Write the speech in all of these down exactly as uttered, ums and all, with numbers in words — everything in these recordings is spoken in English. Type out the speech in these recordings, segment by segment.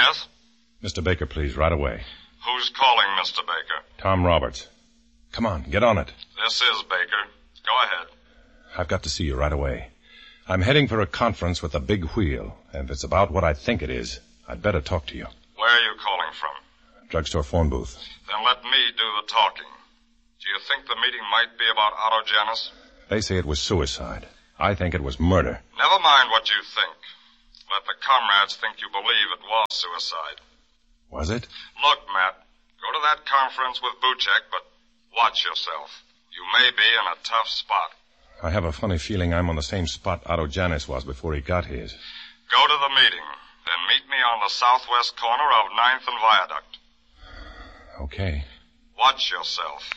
Yes? Mister Baker, please, right away. Who's calling, Mister Baker? Tom Roberts. Come on, get on it. This is Baker. Go ahead. I've got to see you right away. I'm heading for a conference with the big wheel, and if it's about what I think it is, I'd better talk to you. Where are you calling from? Drugstore phone booth. Then let me do the talking. Do you think the meeting might be about Otto Janus? They say it was suicide. I think it was murder. Never mind what you think. Let the comrades think you believe it was suicide. Was it? Look, Matt, go to that conference with Buchek, but watch yourself. You may be in a tough spot. I have a funny feeling I'm on the same spot Otto Janus was before he got his. Go to the meeting, then meet me on the southwest corner of ninth and Viaduct. Okay. Watch yourself.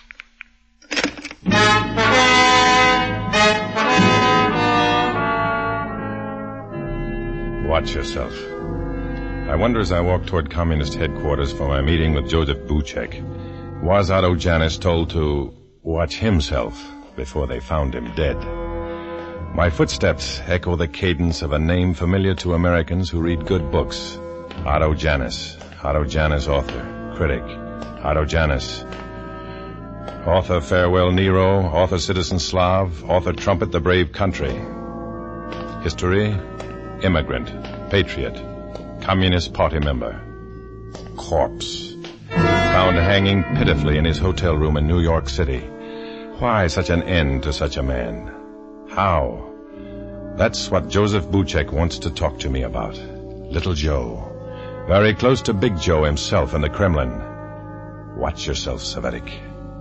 Watch yourself. I wonder as I walk toward Communist headquarters for my meeting with Joseph Buchek, was Otto Janus told to watch himself before they found him dead? My footsteps echo the cadence of a name familiar to Americans who read good books. Otto Janus. Otto Janus, author, critic. Otto Janus. Author Farewell Nero, author Citizen Slav, author Trumpet the Brave Country. History, immigrant, patriot, Communist Party member. Corpse. Found hanging pitifully in his hotel room in New York City. Why such an end to such a man? How? That's what Joseph Buchek wants to talk to me about. Little Joe. Very close to Big Joe himself in the Kremlin. Watch yourself, Savetic.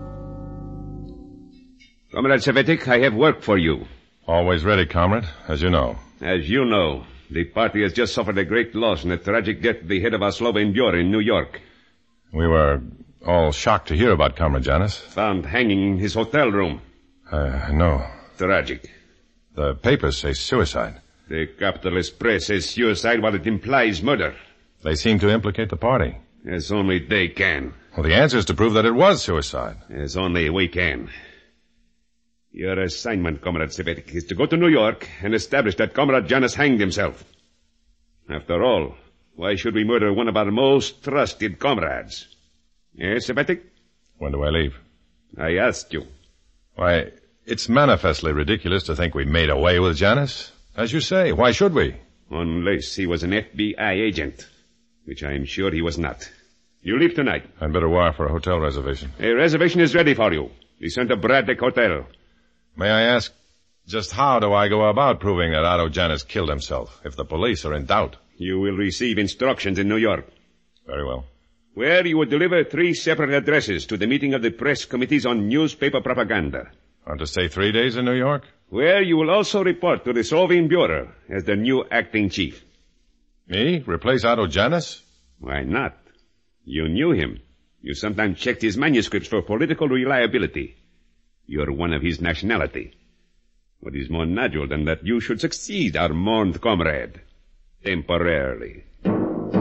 Comrade Savetic, I have work for you. Always ready, comrade, as you know. As you know, the party has just suffered a great loss in the tragic death of the head of our Slovene Bureau in New York. We were all shocked to hear about Comrade Janus. Found hanging in his hotel room. Uh, no. Tragic. The papers say suicide. The capitalist press says suicide while it implies murder. They seem to implicate the party. As only they can. Well, the answer is to prove that it was suicide. As only we can. Your assignment, Comrade Savetic, is to go to New York and establish that Comrade Janus hanged himself. After all, why should we murder one of our most trusted comrades? Yes, Savetic? When do I leave? I asked you. Why, it's manifestly ridiculous to think we made away with Janus. As you say, why should we? Unless he was an F B I agent, which I am sure he was not. You leave tonight. I'd better wire for a hotel reservation. A reservation is ready for you. The Saint Braddock Hotel. May I ask, just how do I go about proving that Otto Janus killed himself, if the police are in doubt? You will receive instructions in New York. Very well. Where you will deliver three separate addresses to the meeting of the press committees on newspaper propaganda. Want to stay three days in New York? Where you will also report to the Slovene Bureau as the new acting chief. Me? Replace Otto Janus? Why not? You knew him. You sometimes checked his manuscripts for political reliability. You're one of his nationality. What is more natural than that you should succeed our mourned comrade? Temporarily.